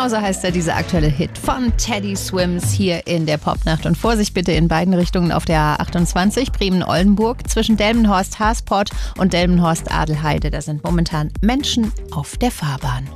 Genauso heißt dieser aktuelle Hit von Teddy Swims hier in der Popnacht. Und Vorsicht bitte in beiden Richtungen auf der A28 Bremen-Oldenburg zwischen Delmenhorst-Haasport und Delmenhorst-Adelheide. Da sind momentan Menschen auf der Fahrbahn.